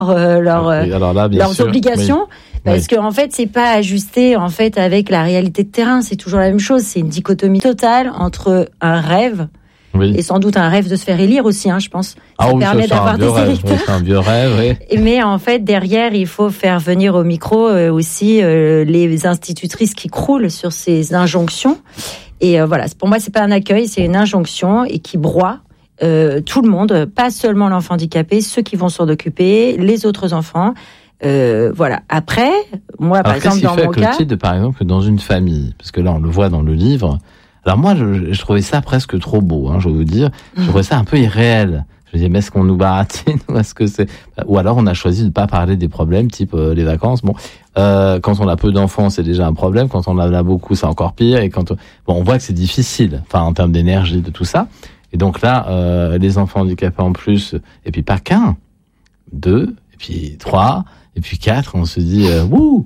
leurs obligations, parce que en fait c'est pas ajusté en fait avec la réalité de terrain, c'est toujours la même chose, c'est une dichotomie totale entre un rêve et sans doute un rêve de se faire élire aussi, je pense. Ça permet d'avoir des électeurs. C'est un vieux rêve, oui. Mais en fait derrière il faut faire venir au micro aussi les institutrices qui croulent sur ces injonctions. Et voilà, pour moi c'est pas un accueil, c'est une injonction et qui broie tout le monde, pas seulement l'enfant handicapé, ceux qui vont s'en occuper, les autres enfants. Voilà. Après, moi, par exemple, dans mon cas, par exemple, dans une famille, parce que là, on le voit dans le livre. Alors moi, je trouvais ça presque trop beau. Je veux vous dire, je trouvais ça un peu irréel. Je me disais, mais est-ce qu'on nous baratine ou est-ce que c'est... Ou alors, on a choisi de pas parler des problèmes, type les vacances. Bon, quand on a peu d'enfants, c'est déjà un problème. Quand on en a beaucoup, c'est encore pire. Et on voit que c'est difficile. Enfin, en termes d'énergie, de tout ça. Et donc là, les enfants handicapés en plus, et puis pas qu'un, 2, et puis 3, et puis 4, on se dit wouh.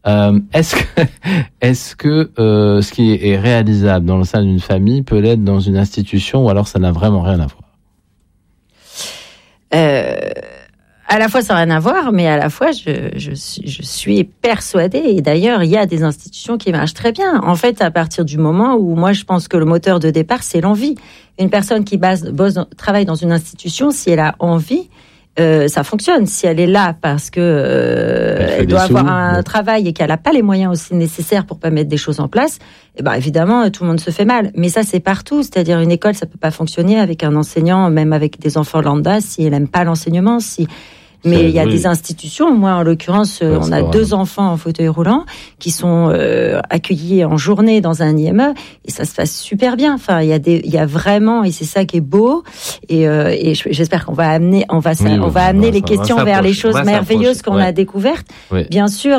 Est-ce que ce qui est réalisable dans le sein d'une famille peut l'être dans une institution, ou alors ça n'a vraiment rien à voir? À la fois ça n'a rien à voir, mais à la fois je suis persuadée, et d'ailleurs il y a des institutions qui marchent très bien. En fait, à partir du moment où moi je pense que le moteur de départ c'est l'envie. Une personne qui travaille dans une institution, si elle a envie, ça fonctionne. Si elle est là parce que elle doit avoir un travail et qu'elle n'a pas les moyens aussi nécessaires pour pas mettre des choses en place, évidemment tout le monde se fait mal. Mais ça c'est partout, c'est-à-dire une école ça peut pas fonctionner avec un enseignant, même avec des enfants lambda, si elle aime pas l'enseignement, mais il y a des institutions. Moi, en l'occurrence, on a 2 enfants en fauteuil roulant qui sont accueillis en journée dans un IME et ça se passe super bien. Enfin, il y a vraiment, et c'est ça qui est beau. Et j'espère qu'on va amener, les questions vers les choses merveilleuses qu'on a découvertes. Oui. Bien sûr,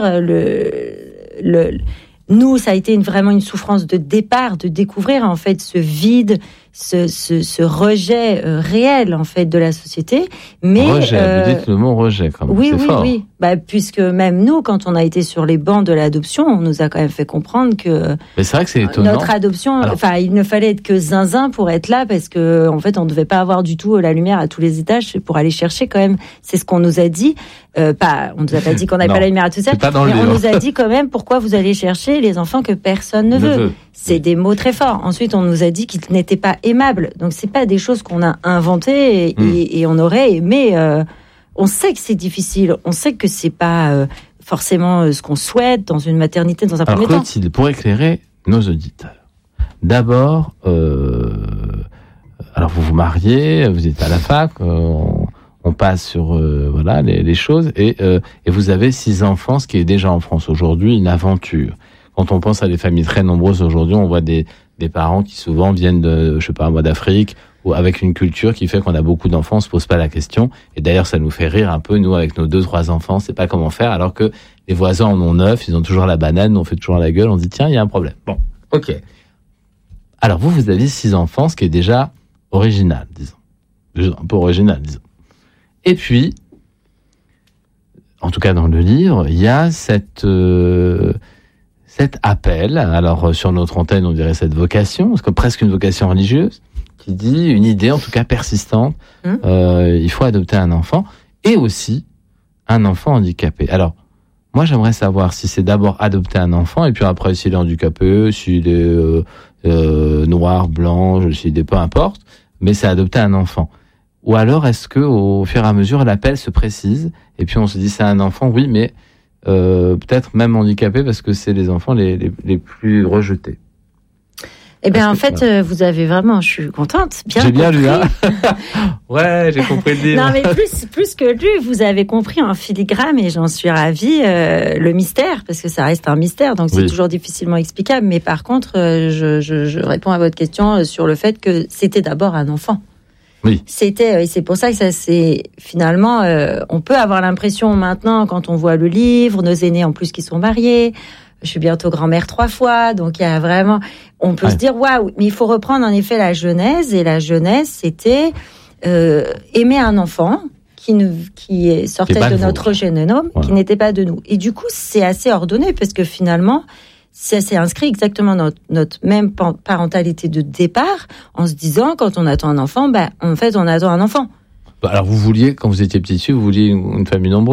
nous, ça a été vraiment une souffrance de départ, de découvrir en fait ce vide, ce rejet réel en fait de la société. Mais rejet, vous dites le mot rejet quand même. Oui. Puisque même nous, quand on a été sur les bancs de l'adoption, on nous a quand même fait comprendre que. Mais c'est vrai que c'est étonnant. Notre adoption, il ne fallait être que zinzin pour être là, parce que en fait, on ne devait pas avoir du tout la lumière à tous les étages pour aller chercher quand même. C'est ce qu'on nous a dit. On nous a pas dit qu'on n'avait pas la lumière à tout ça, mais on nous a dit quand même pourquoi vous allez chercher les enfants que personne ne veut. C'est des mots très forts. Ensuite, on nous a dit qu'ils n'étaient pas aimables. Donc, c'est pas des choses qu'on a inventées et on aurait aimé. On sait que c'est difficile. On sait que c'est pas forcément ce qu'on souhaite dans une maternité dans un premier temps. Clotilde, pour éclairer nos auditeurs, d'abord, alors vous vous mariez, vous êtes à la fac. On passe sur les choses et vous avez 6 enfants, ce qui est déjà en France aujourd'hui une aventure. Quand on pense à des familles très nombreuses aujourd'hui, on voit des parents qui souvent viennent d'Afrique, ou avec une culture qui fait qu'on a beaucoup d'enfants, on se pose pas la question. Et d'ailleurs, ça nous fait rire un peu, nous, avec nos 2-3 enfants, on sait pas comment faire, alors que les voisins en ont 9, ils ont toujours la banane, on fait toujours la gueule, on se dit tiens, il y a un problème. Bon, ok. Alors vous avez 6 enfants, ce qui est déjà original, disons. Un peu original, disons. Et puis, en tout cas dans le livre, il y a cet appel, alors sur notre antenne on dirait cette vocation, c'est presque une vocation religieuse, qui dit une idée en tout cas persistante, il faut adopter un enfant, et aussi un enfant handicapé. Alors, moi j'aimerais savoir si c'est d'abord adopter un enfant, et puis après s'il est handicapé, s'il est noir, blanc, s'il est peu importe, mais c'est adopter un enfant. Ou alors est-ce que au fur et à mesure l'appel se précise, et puis on se dit c'est un enfant, oui, mais peut-être même handicapé parce que c'est les enfants les plus rejetés. Eh bien, en fait, vous avez vraiment, je suis contente, bien compris. J'ai bien lu, hein. Ouais, j'ai compris le livre. Non, mais plus que lu, vous avez compris en filigrane, et j'en suis ravie, le mystère, parce que ça reste un mystère, donc c'est toujours difficilement explicable. Mais par contre, je réponds à votre question sur le fait que c'était d'abord un enfant. Oui. Et c'est pour ça que ça c'est finalement, on peut avoir l'impression maintenant, quand on voit le livre, nos aînés en plus qui sont mariés. Je suis bientôt grand-mère 3 fois, donc il y a vraiment, on peut se dire waouh, mais il faut reprendre en effet la genèse, et la genèse c'était aimer un enfant qui sortait de notre génome, qui n'était pas de nous. Et du coup, c'est assez ordonné, parce que finalement, ça s'est inscrit exactement dans notre même parentalité de départ, en se disant, quand on attend un enfant, en fait, on attend un enfant. Alors vous vouliez, quand vous étiez petite fille, vous vouliez une famille nombreuse.